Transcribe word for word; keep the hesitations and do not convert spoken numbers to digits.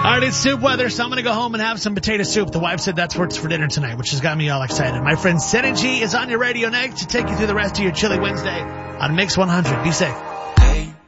right, it's soup weather, so I'm going to go home and have some potato soup. The wife said that's what's for dinner tonight, which has got me all excited. My friend Synergy is on your radio next to take you through the rest of your Chilly Wednesday on Mix one hundred. Be safe.